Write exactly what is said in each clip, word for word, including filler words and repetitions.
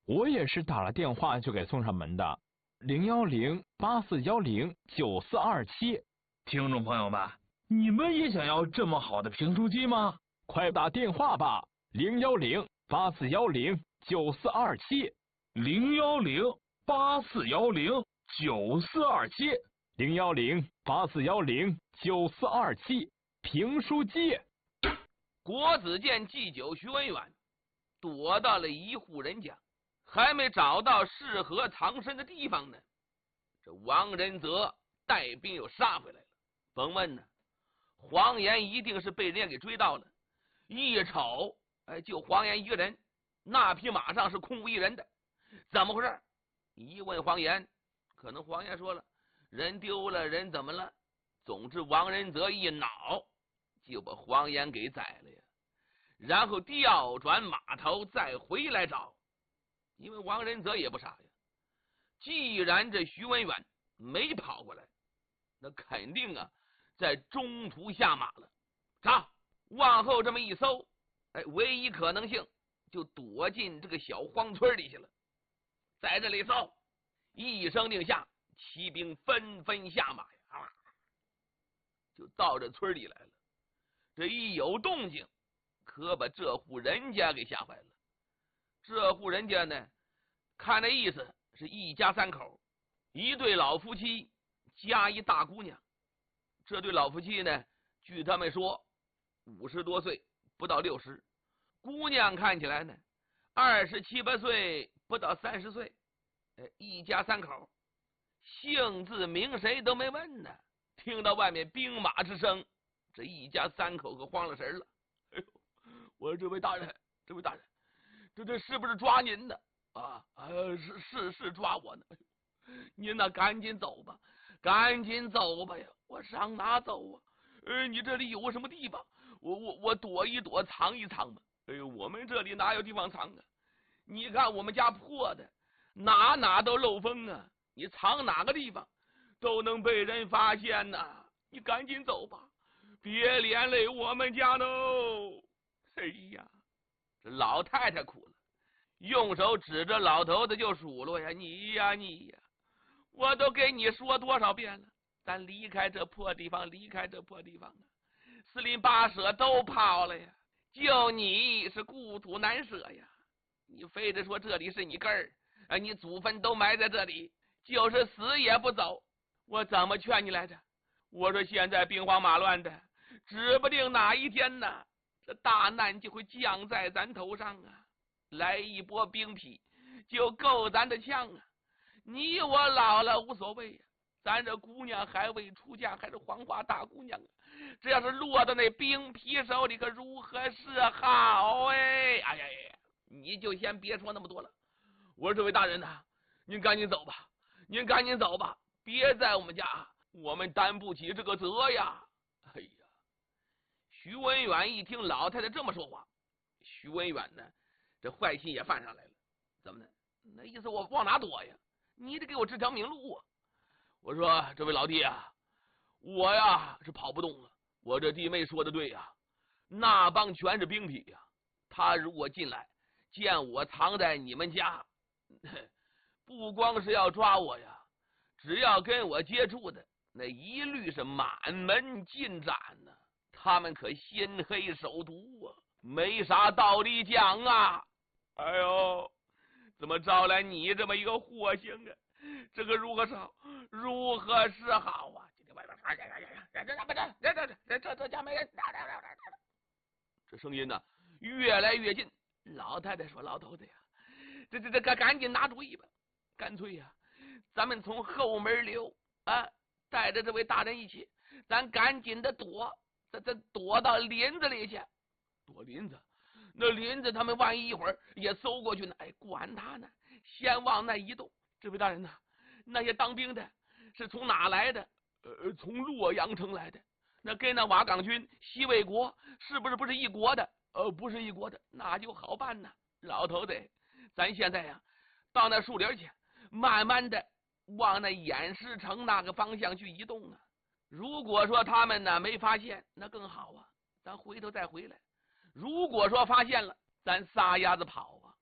我也是打了电话就给送上门的，零幺零八四幺零九四二七。 听众朋友们，你们也想要这么好的评书机吗？ 快打电话吧，零幺零八四幺零九四二七， 零幺零八四幺零九四二七， 零幺零八四幺零九四二七，评书机。 国子监祭酒徐文远躲到了一户人家，还没找到适合藏身的地方呢，这王仁泽带兵又杀回来了。甭问呢，黄岩一定是被人家给追到了。一瞅，哎，就黄岩一个人，那匹马上是空无一人的，怎么回事？一问黄岩，可能黄岩说了，人丢了，人怎么了？总之，王仁泽一恼就把黄岩给宰了呀，然后调转马头再回来找。因为王仁泽也不傻呀，既然这徐文远没跑过来，那肯定啊在中途下马了。查，往后这么一搜，哎，唯一可能性就躲进这个小荒村里去了。在这里搜，一声令下，骑兵纷纷下马呀，啊，就到这村里来了。这一有动静，可把这户人家给吓坏了。这户人家呢，看那意思是一家三口，一对老夫妻加一大姑娘。这对老夫妻呢，据他们说五十多岁，不到六十。姑娘看起来呢，二十七八岁，不到三十岁。一家三口，姓字名谁都没问呢。听到外面兵马之声，这一家三口可慌了神了。哎呦，我说这位大人，这位大人，这这是不是抓您呢？啊，呃，是是是抓我呢。您呐，赶紧走吧，赶紧走吧呀！我上哪走啊？呃，你这里有什么地方？我我我躲一躲，藏一藏吧。哎呦，我们这里哪有地方藏啊？你看我们家破的，哪哪都漏风啊！你藏哪个地方，都能被人发现呐！你赶紧走吧，别连累我们家喽！哎呀，这老太太苦了，用手指着老头子就数落呀：“你呀你呀！我都给你说多少遍了，咱离开这破地方，离开这破地方啊！四邻八舍都跑了呀，就你是故土难舍呀！你非得说这里是你根儿啊，你祖坟都埋在这里，就是死也不走。我怎么劝你来着？我说现在兵荒马乱的，指不定哪一天呢，这大难就会降在咱头上啊！来一波兵痞，就够咱的呛啊！你我老了无所谓呀，咱这姑娘还未出嫁，还是黄花大姑娘啊！这要是落到那兵痞手里，可如何是好？哎，哎呀呀，你就先别说那么多了。我说这位大人呐、啊，您赶紧走吧，您赶紧走吧，别在我们家，我们担不起这个责呀！哎呀，徐文远一听老太太这么说话，徐文远呢，这坏心也犯上来了。怎么呢？那意思我往哪躲呀？你得给我指条明路啊！我说这位老弟啊，我呀是跑不动了。我这弟妹说的对呀，那帮全是兵痞呀，他如果进来见我藏在你们家，不光是要抓我呀，只要跟我接触的那一律是满门尽斩呢、啊。他们可心黑手毒啊，没啥道理讲啊！哎呦，怎么招来你这么一个祸星啊？这个如何是好？如何是好啊？今天外边，哎呀呀呀呀，这这这这这这这家没人，这声音呢越来越近。老太太说：“老头子呀，这这这赶赶紧拿主意吧，干脆呀，咱们从后门溜啊，带着这位大人一起，咱赶紧的躲，咱咱躲到林子里去，躲林子。”那林子他们万一一会儿也搜过去呢，哎，管他呢，先往那一动。这位大人呐，那些当兵的是从哪来的？呃，从洛阳城来的。那跟那瓦岗军、西魏国是不是不是一国的？呃，不是一国的，那就好办呐。老头子，咱现在呀，到那树林去，慢慢的往那偃师城那个方向去移动啊。如果说他们呢没发现，那更好啊，咱回头再回来。如果说发现了，咱撒丫子跑啊！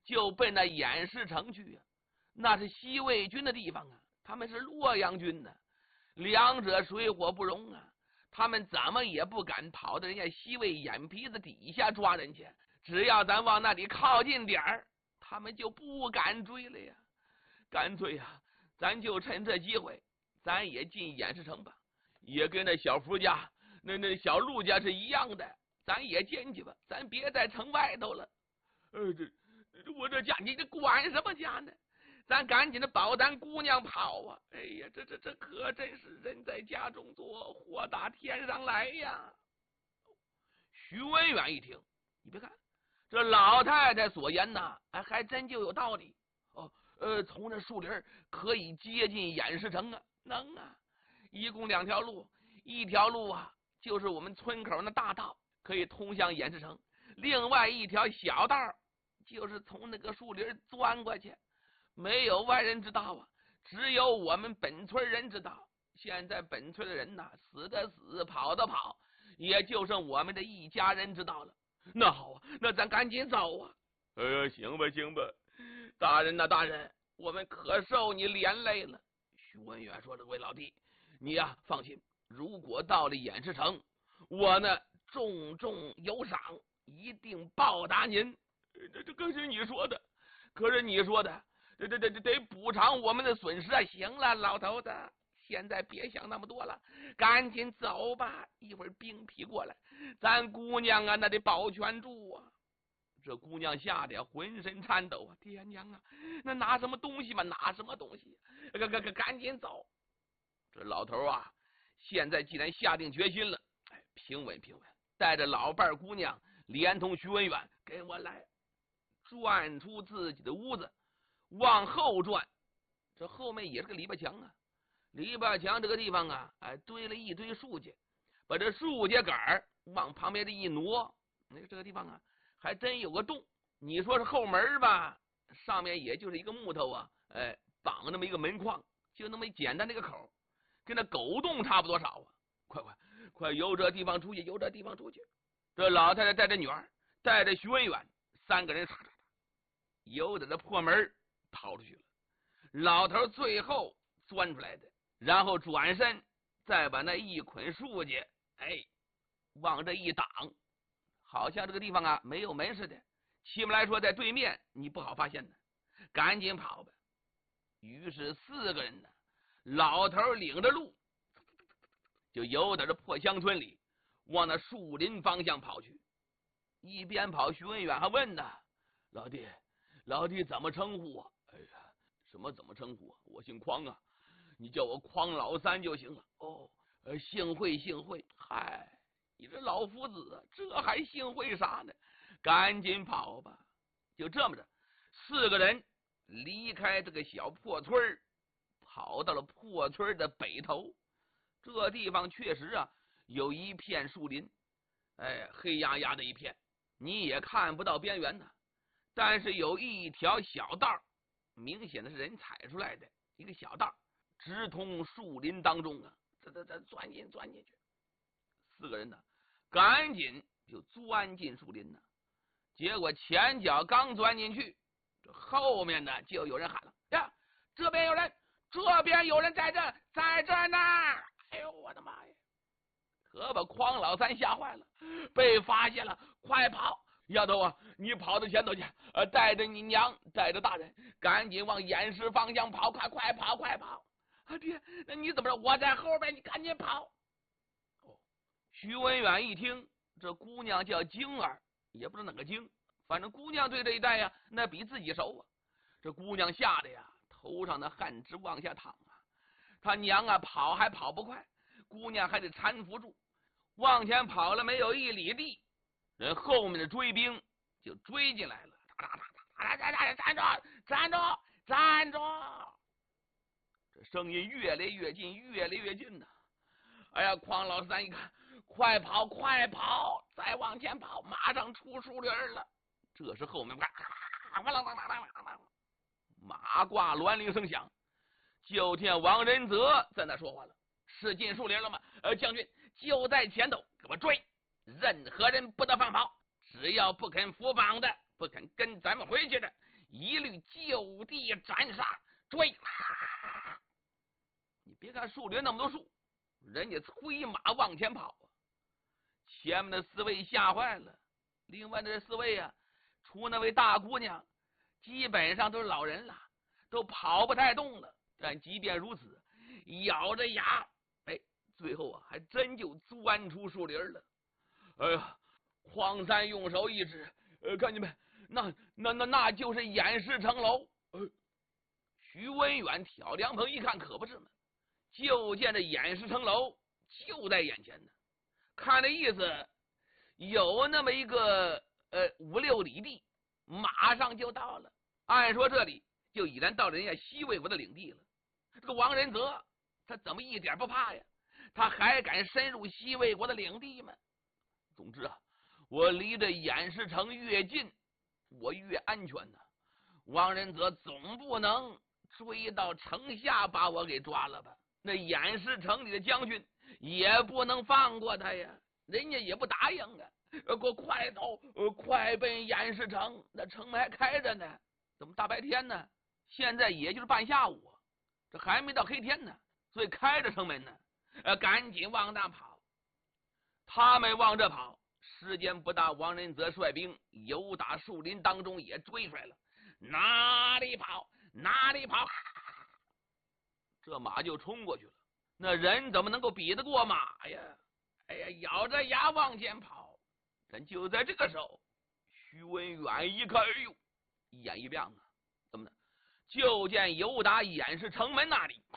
就奔那偃师城去啊。那是西魏军的地方啊，他们是洛阳军呢，两者水火不容啊。他们怎么也不敢跑到人家西魏眼皮子底下抓人去，只要咱往那里靠近点儿，他们就不敢追了呀。干脆呀，咱就趁这机会，咱也进偃师城吧，也跟那小福家、那那小陆家是一样的，咱也进去吧，咱别在城外头了。呃，这我这家你这管什么家呢？咱赶紧的保咱姑娘跑啊！哎呀，这这这可真是人在家中坐，祸打天上来呀！徐文远一听，你别看这老太太所言呐，哎，还真就有道理哦。呃，从这树林可以接近偃师城啊，能啊！一共两条路，一条路啊就是我们村口那大道，可以通向偃师城；另外一条小道，就是从那个树林钻过去。没有外人知道啊，只有我们本村人知道。现在本村的人呐，死的死，跑的跑，也就剩我们这一家人知道了。那好啊，那咱赶紧走啊！哎呀，行吧，行吧，大人呐，大人，我们可受你连累了。徐文远说：“这位老弟，你呀、啊、放心，如果到了偃师城，我呢重重有赏，一定报答您。这这可是你说的，可是你说的。”得得得得补偿我们的损失啊！行了，老头子，现在别想那么多了，赶紧走吧。一会儿兵痞过来，咱姑娘啊，那得保全住啊。这姑娘吓得浑身颤抖啊！爹娘啊，那拿什么东西嘛？拿什么东西？赶赶赶，赶紧走！这老头啊，现在既然下定决心了，哎，平稳平稳，带着老伴姑娘，连同徐文远，跟我来，转出自己的屋子。往后转，这后面也是个篱笆墙啊。篱笆墙这个地方啊，哎，堆了一堆树秸，把这树秸杆往旁边这一挪，那这个地方啊，还真有个洞。你说是后门吧，上面也就是一个木头啊，哎，绑那么一个门框，就那么简单的一个口，跟那狗洞差不多少啊！快快快，由这地方出去，由这地方出去。这老太太带着女儿，带着徐文远，三个人唰唰唰，由着这破门跑出去了。老头最后钻出来的，然后转身再把那一捆树秸，哎，往这一挡，好像这个地方啊没有门似的。起码来说，在对面你不好发现的，赶紧跑吧。于是四个人呢，老头领着路，就由着这破乡村里往那树林方向跑去。一边跑，徐文远还问呢：“老弟，老弟怎么称呼啊？”哎呀，什么怎么称呼啊？我姓匡啊，你叫我匡老三就行了。哦，呃，幸会幸会。嗨，你这老夫子啊，这还幸会啥呢？赶紧跑吧！就这么着，四个人离开这个小破村，跑到了破村的北头。这地方确实啊，有一片树林，哎，黑压压的一片，你也看不到边缘呢。但是有一条小道，明显的是人踩出来的一个小道，直通树林当中啊，这这这钻进钻进去。四个人呢，赶紧就钻进树林呢。结果前脚刚钻进去，这后面呢就有人喊了：“呀，这边有人，这边有人在这，在这呢！”哎呦，我的妈呀！可把匡老三吓坏了，被发现了，快跑！丫头啊，你跑到前头去，呃，带着你娘，带着大人，赶紧往偃师方向跑，快快跑，快跑！啊，爹，那你怎么着？我在后边，你赶紧跑！哦，徐文远一听，这姑娘叫晶儿，也不知道哪个晶，反正姑娘对这一带呀，那比自己熟啊。这姑娘吓得呀，头上的汗直往下淌啊。她娘啊，跑还跑不快，姑娘还得搀扶住，往前跑了没有一里地。人后面的追兵就追进来了，站站站站住，站住，站住！这声音越来越近，越来越近呢。哎呀，匡老三一看，快跑，快跑，再往前跑，马上出树林了。这时后面马挂銮铃声响，就听王仁泽在那说话了：“是进树林了吗？呃，将军就在前头，给我追！任何人不得放跑，只要不肯服绑的，不肯跟咱们回去的， 一律就地斩杀，追！你别看树林那么多树，人家催马往前跑啊，前面的四位吓坏了。另外的四位啊，除那位大姑娘，基本上都是老人了，都跑不太动了。但即便如此，咬着牙，哎，最后啊，还真就钻出树林了。哎呀，黄三用手一指，呃，看见没？那那那那就是掩尸城楼。呃，徐文远挑凉棚一看，可不是嘛，就见这掩尸城楼就在眼前呢。看这意思，有那么一个呃五六里地，马上就到了。按说这里就已然到人家西魏国的领地了。这个王仁泽他怎么一点不怕呀？他还敢深入西魏国的领地吗？总之啊，我离这偃师城越近，我越安全呢。王仁泽总不能追到城下把我给抓了吧？那偃师城里的将军也不能放过他呀，人家也不答应啊。呃，给我快走，呃，快奔偃师城，那城门还开着呢。怎么大白天呢？现在也就是半下午，这还没到黑天呢，所以开着城门呢。呃，赶紧往那跑。他们往这跑，时间不大，王仁泽率兵由打树林当中也追出来了。哪里跑哪里跑，这马就冲过去了。那人怎么能够比得过马呀？哎呀，咬着牙往前跑。但就在这个时候，徐文远一看，哎呦，眼一亮啊，怎么的？就见由打偃师城门那里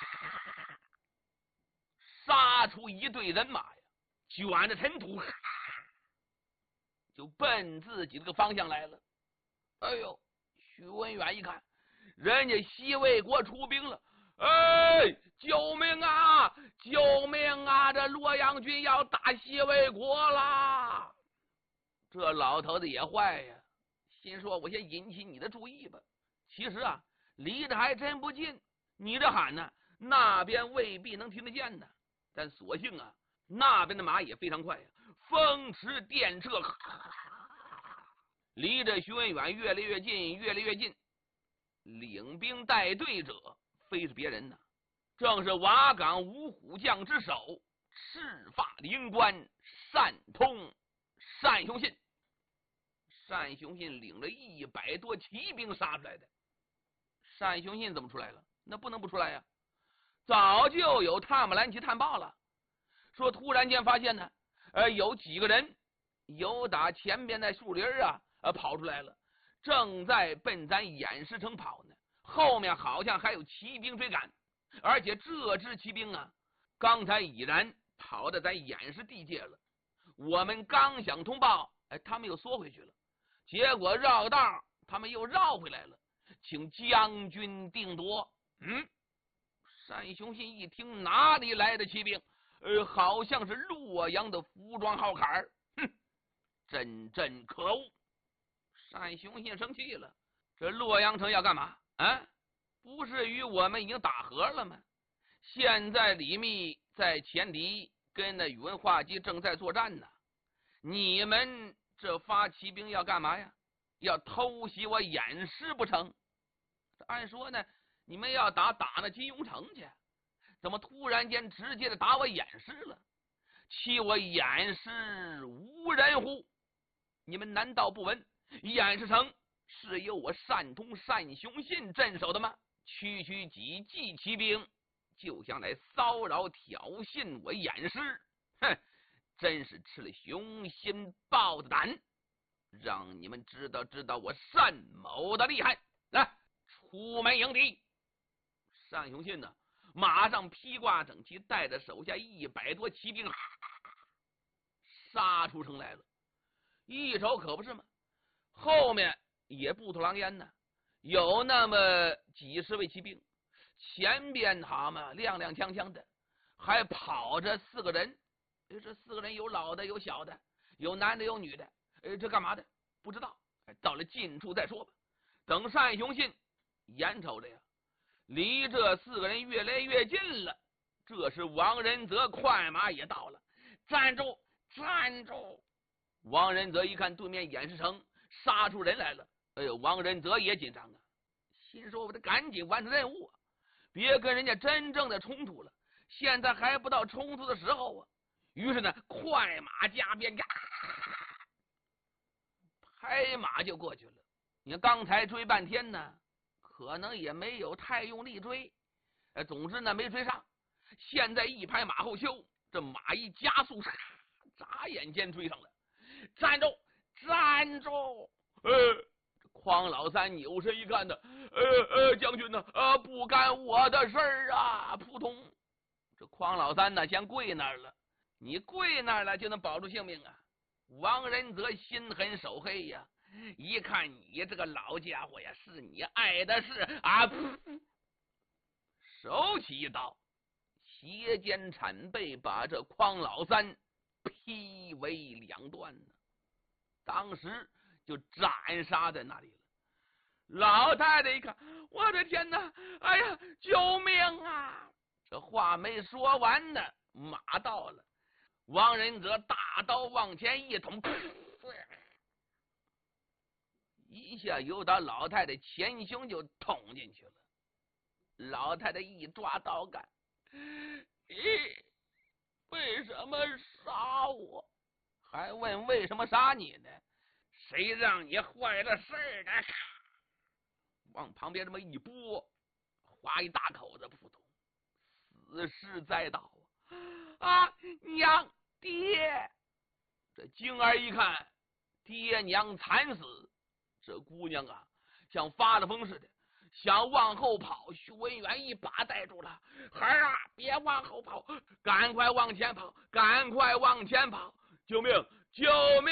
杀出一队人马呀，卷着尘土就奔自己这个方向来了。哎呦，徐文远一看，人家西魏国出兵了，哎，救命啊救命啊，这洛阳军要打西魏国啦！这老头子也坏呀，心说我先引起你的注意吧。其实啊，离得还真不近，你这喊呢，那边未必能听得见呢。但所幸啊，那边的马也非常快呀，风驰电掣，离着徐文远越来越近，越来越近。领兵带队者非是别人呢，正是瓦岗五虎将之首，赤发灵官单通单雄信。单雄信领了一百多骑兵杀出来的。单雄信怎么出来了？那不能不出来呀！早就有探马兰旗探报了，说突然间发现呢，呃，有几个人由打前边那树林啊，呃，跑出来了，正在奔咱偃师城跑呢。后面好像还有骑兵追赶，而且这支骑兵啊，刚才已然跑到咱偃师地界了。我们刚想通报，哎，他们又缩回去了，结果绕道，他们又绕回来了，请将军定夺。嗯。单雄信一听，哪里来的骑兵？呃，好像是洛阳的服装号坎儿。哼，真真可恶！单雄信生气了。这洛阳城要干嘛？啊，不是与我们已经打和了吗？现在李密在前敌跟那宇文化及正在作战呢。你们这发骑兵要干嘛呀？要偷袭我偃师不成？按说呢，你们要打打那金庸城去，怎么突然间直接的打我偃师了？欺我偃师无人乎？你们难道不闻偃师城是由我单通单雄信镇守的吗？区区几骑骑兵就想来骚扰挑衅我偃师，哼，真是吃了雄心豹子胆！让你们知道知道我单某的厉害！来，出门迎敌！单雄信呢，马上披挂整齐，带着手下一百多骑兵，杀出城来了。一瞅可不是吗？后面也不吐狼烟呢，有那么几十位骑兵，前边他们踉踉跄跄的，还跑着四个人。这四个人有老的，有小的，有男的，有女的。呃，这干嘛的？不知道。到了近处再说吧。等单雄信眼瞅着呀，离这四个人越来越近了。这时王仁泽快马也到了，站住！站住！王仁泽一看对面偃师城杀出人来了， 哎呦，王仁泽也紧张啊，心说我得赶紧完成任务啊，别跟人家真正的冲突了，现在还不到冲突的时候啊。于是呢，快马加鞭，呀，拍马就过去了。你看刚才追半天呢，可能也没有太用力追，呃，总之呢没追上。现在一拍马后丘，这马一加速，眨眼间追上了。站住！站住！呃，匡老三扭身一看呢，呃呃，将军呢，呃，不干我的事儿啊！扑通，这匡老三呢，先跪那儿了。你跪那儿了就能保住性命啊？王仁泽心狠手黑呀，一看你这个老家伙呀，是你爱的是啊，手起一刀，斜肩铲背，把这匡老三劈为两段呢。当时就斩杀在那里了。老太太一看，我的天哪！哎呀，救命啊！这话没说完呢，马到了，王仁泽大刀往前一捅，一下又到老太太前胸就捅进去了。老太太一抓刀杆，咦，为什么杀我？还问为什么杀你呢？谁让你坏了事儿呢？往旁边这么一拨，划一大口子，扑通，死尸栽倒啊！啊，娘爹！这晶儿一看爹娘惨死，这姑娘啊，像发了疯似的，想往后跑，徐文远一把带住了。孩儿啊，别往后跑，赶快往前跑，赶快往前跑！救命！救命！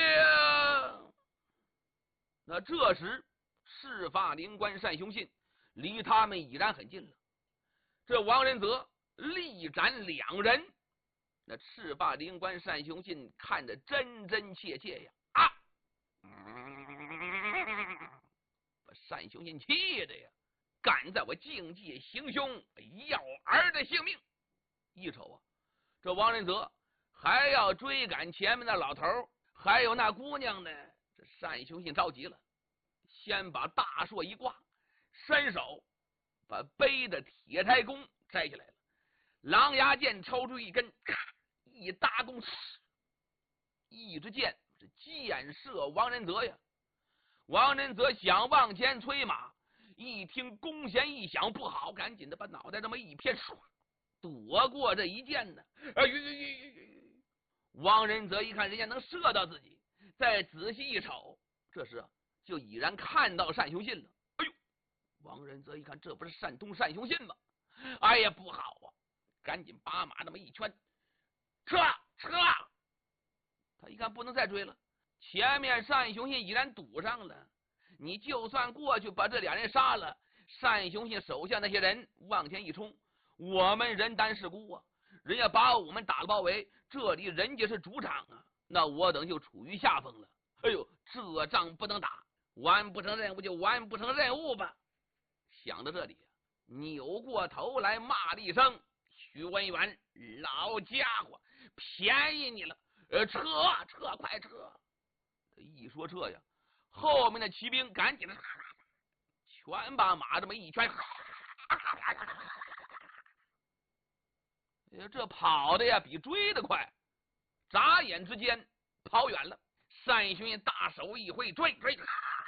那这时事发灵官单雄信离他们已然很近了。这王仁泽力斩两人，那赤发灵官单雄信看着真真切切呀！啊！把单雄信气的呀，敢在我境界行凶，要儿的性命！一瞅啊，这王仁泽还要追赶前面的老头，还有那姑娘呢。这单雄信着急了，先把大槊一挂，伸手把背的铁柴弓摘下来了，狼牙剑抽出一根，咔一搭弓，一支箭是箭射王仁泽呀。王仁泽想往前催马，一听弓弦一响，不好，赶紧的把脑袋这么一偏，躲过这一箭呢。哎呦呦呦！王仁泽一看人家能射到自己，再仔细一瞅，这时啊就已然看到单雄信了。哎呦！王仁泽一看，这不是单通单雄信吗？哎呀，不好啊！赶紧把马那么一圈，撤撤！他一看不能再追了，前面单雄信已然堵上了。你就算过去把这俩人杀了，单雄信手下那些人往前一冲，我们人单势孤啊，人家把我们打了包围，这里人家是主场啊，那我等就处于下风了。哎呦，这仗不能打，完不成任务就完不成任务吧。想到这里，扭过头来骂了一声：“徐文远，老家伙，便宜你了！呃，撤撤，快撤！”这一说撤呀，后面的骑兵赶紧的全把马这么一圈，这跑的呀比追的快，眨眼之间跑远了。单雄信大手一挥，追追，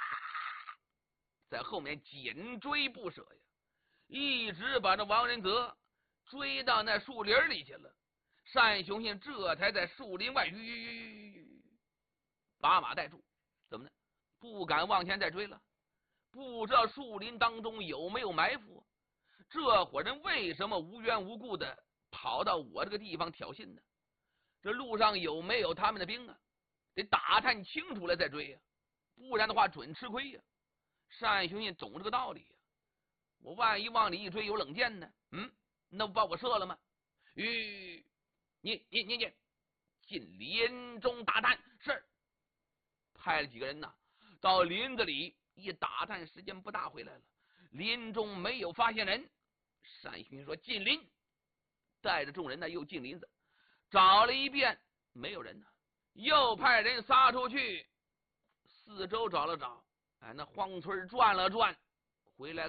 在后面紧追不舍呀，一直把这王仁泽追到那树林里去了。单雄信这才在树林外吁把马带住，怎么呢？不敢往前再追了，不知道树林当中有没有埋伏，这伙人为什么无缘无故的跑到我这个地方挑衅呢？这路上有没有他们的兵啊？得打探清楚了再追呀、啊，不然的话准吃亏呀、啊。单雄信懂这个道理呀、啊，我万一往里一追有冷箭呢？嗯，那不把我射了吗？吁，你你你你进林中打探。是，派了几个人呐，到林子里一打探，时间不大，回来了。林中没有发现人。单雄信说进林，带着众人呢又进林子，找了一遍没有人呢。又派人撒出去，四周找了找， 哎，那黄村转了转，回来